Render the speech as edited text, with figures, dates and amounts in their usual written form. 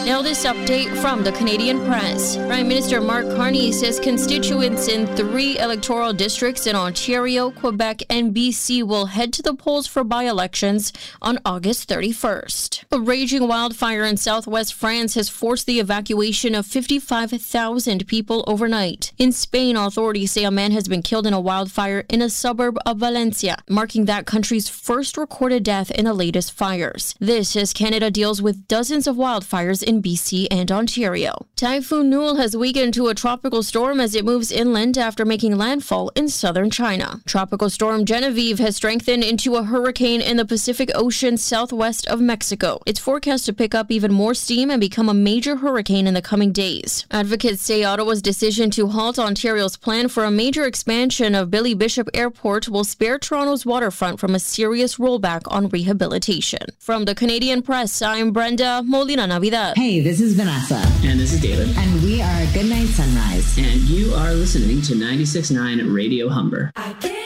Now this update from the Canadian Press. Prime Minister Mark Carney says constituents in 3 electoral districts in Ontario, Quebec, and BC will head to the polls for by-elections on August 31st. A raging wildfire in southwest France has forced the evacuation of 55,000 people overnight. In Spain, authorities say a man has been killed in a wildfire in a suburb of Valencia, marking that country's first recorded death in the latest fires. This as Canada deals with dozens of wildfires in BC and Ontario. Typhoon Nul has weakened to a tropical storm as it moves inland after making landfall in southern China. Tropical storm Genevieve has strengthened into a hurricane in the Pacific Ocean southwest of Mexico. It's forecast to pick up even more steam and become a major hurricane in the coming days. Advocates say Ottawa's decision to halt Ontario's plan for a major expansion of Billy Bishop Airport will spare Toronto's waterfront from a serious rollback on rehabilitation. From the Canadian Press, I'm Brenda Molina Navidad. Hey, this is Vanessa. And this is David. And we are Goodnight Sunrise. And you are listening to 96.9 Radio Humber.